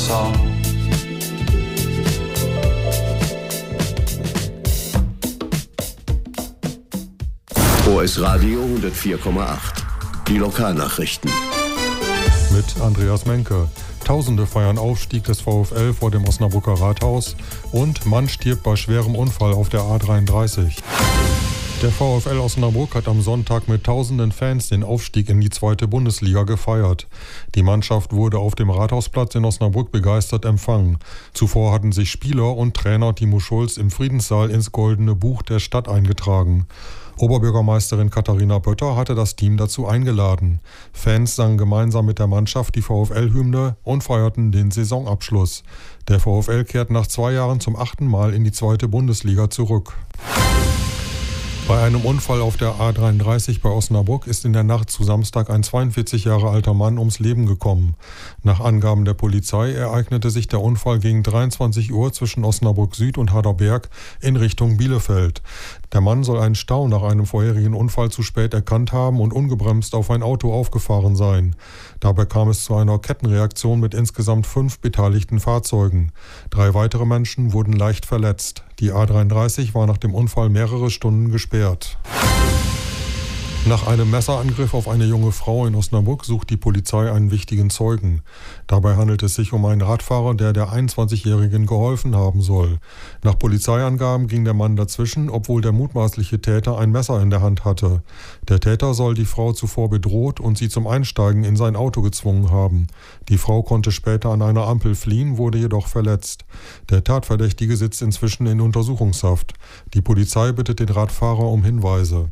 Song. OS Radio 104,8. Die Lokalnachrichten. Mit Andreas Menke. Tausende feiern Aufstieg des VfL vor dem Osnabrücker Rathaus und Mann stirbt bei schwerem Unfall auf der A33. Der VfL Osnabrück hat am Sonntag mit tausenden Fans den Aufstieg in die 2. Bundesliga gefeiert. Die Mannschaft wurde auf dem Rathausplatz in Osnabrück begeistert empfangen. Zuvor hatten sich Spieler und Trainer Timo Schulz im Friedenssaal ins Goldene Buch der Stadt eingetragen. Oberbürgermeisterin Katharina Bötter hatte das Team dazu eingeladen. Fans sangen gemeinsam mit der Mannschaft die VfL-Hymne und feierten den Saisonabschluss. Der VfL kehrt nach 2 Jahren zum 8. Mal in die 2. Bundesliga zurück. Bei einem Unfall auf der A33 bei Osnabrück ist in der Nacht zu Samstag ein 42 Jahre alter Mann ums Leben gekommen. Nach Angaben der Polizei ereignete sich der Unfall gegen 23 Uhr zwischen Osnabrück Süd und Harderberg in Richtung Bielefeld. Der Mann soll einen Stau nach einem vorherigen Unfall zu spät erkannt haben und ungebremst auf ein Auto aufgefahren sein. Dabei kam es zu einer Kettenreaktion mit insgesamt 5 beteiligten Fahrzeugen. 3 weitere Menschen wurden leicht verletzt. Die A33 war nach dem Unfall mehrere Stunden gesperrt. Nach einem Messerangriff auf eine junge Frau in Osnabrück sucht die Polizei einen wichtigen Zeugen. Dabei handelt es sich um einen Radfahrer, der 21-Jährigen geholfen haben soll. Nach Polizeiangaben ging der Mann dazwischen, obwohl der mutmaßliche Täter ein Messer in der Hand hatte. Der Täter soll die Frau zuvor bedroht und sie zum Einsteigen in sein Auto gezwungen haben. Die Frau konnte später an einer Ampel fliehen, wurde jedoch verletzt. Der Tatverdächtige sitzt inzwischen in Untersuchungshaft. Die Polizei bittet den Radfahrer um Hinweise.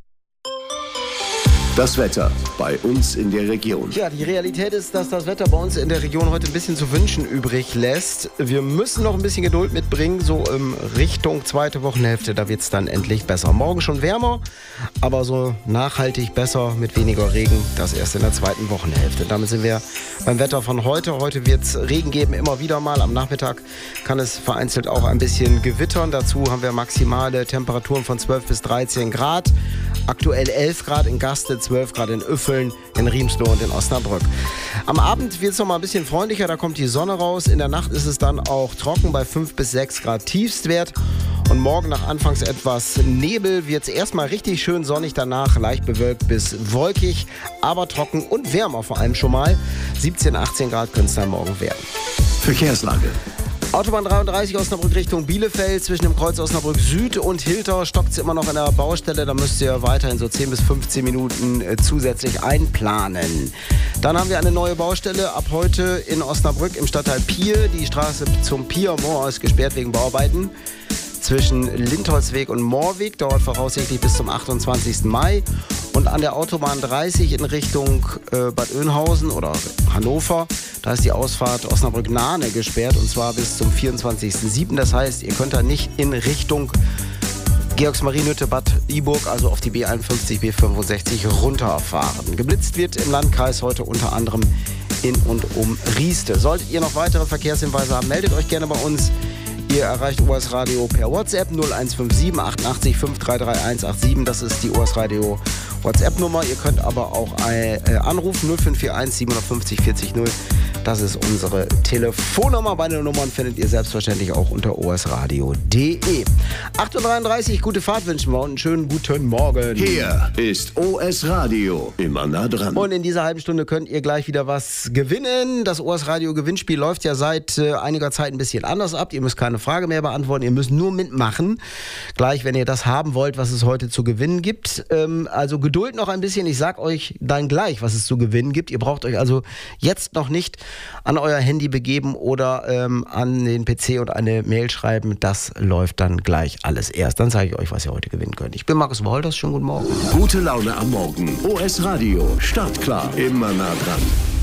Das Wetter bei uns in der Region. Ja, die Realität ist, dass das Wetter bei uns in der Region heute ein bisschen zu wünschen übrig lässt. Wir müssen noch ein bisschen Geduld mitbringen, so in Richtung 2. Wochenhälfte, da wird es dann endlich besser. Morgen schon wärmer, aber so nachhaltig besser mit weniger Regen, das erst in der 2. Wochenhälfte. Damit sind wir beim Wetter von heute. Heute wird es Regen geben, immer wieder mal. Am Nachmittag kann es vereinzelt auch ein bisschen gewittern. Dazu haben wir maximale Temperaturen von 12 bis 13 Grad. Aktuell 11 Grad in Gaste, 12 Grad in Üffeln, in Riemsloh und in Osnabrück. Am Abend wird es noch mal ein bisschen freundlicher, da kommt die Sonne raus. In der Nacht ist es dann auch trocken bei 5 bis 6 Grad Tiefstwert. Und morgen nach anfangs etwas Nebel wird es erstmal richtig schön sonnig, danach leicht bewölkt bis wolkig, aber trocken und wärmer vor allem schon mal. 17, 18 Grad können es dann morgen werden. Verkehrslage. Autobahn 33 Osnabrück Richtung Bielefeld. Zwischen dem Kreuz Osnabrück Süd und Hilter stockt es immer noch in der Baustelle. Da müsst ihr weiterhin so 10 bis 15 Minuten zusätzlich einplanen. Dann haben wir eine neue Baustelle ab heute in Osnabrück im Stadtteil Pier. Die Straße zum Pier-Moor ist gesperrt wegen Bauarbeiten. Zwischen Lindholzweg und Moorweg dauert voraussichtlich bis zum 28. Mai. Und an der Autobahn 30 in Richtung Bad Oeynhausen oder Hannover, da ist die Ausfahrt Osnabrück-Nahne gesperrt und zwar bis zum 24.07. Das heißt, ihr könnt da nicht in Richtung Georgsmarienhütte, Bad Iburg, also auf die B51, B65 runterfahren. Geblitzt wird im Landkreis heute unter anderem in und um Rieste. Solltet ihr noch weitere Verkehrshinweise haben, meldet euch gerne bei uns. Ihr erreicht OS Radio per WhatsApp 0157 88 533 187. Das ist die OS Radio WhatsApp-Nummer. Ihr könnt aber auch anrufen 0541 750 40 0. Das ist unsere Telefonnummer. Beide Nummern findet ihr selbstverständlich auch unter osradio.de. 8.33 Uhr, gute Fahrt wünschen wir und einen schönen guten Morgen. Hier ist OS Radio, immer nah dran. Und in dieser halben Stunde könnt ihr gleich wieder was gewinnen. Das OS Radio Gewinnspiel läuft ja seit einiger Zeit ein bisschen anders ab. Ihr müsst keine Frage mehr beantworten, ihr müsst nur mitmachen. Gleich, wenn ihr das haben wollt, was es heute zu gewinnen gibt. Also Geduld noch ein bisschen. Ich sag euch dann gleich, was es zu gewinnen gibt. Ihr braucht euch also jetzt noch nicht an euer Handy begeben oder an den PC und eine Mail schreiben. Das läuft dann gleich alles erst. Dann zeige ich euch, was ihr heute gewinnen könnt. Ich bin Markus Wolders. Schönen guten Morgen. Gute Laune am Morgen. OS Radio. Startklar. Immer nah dran.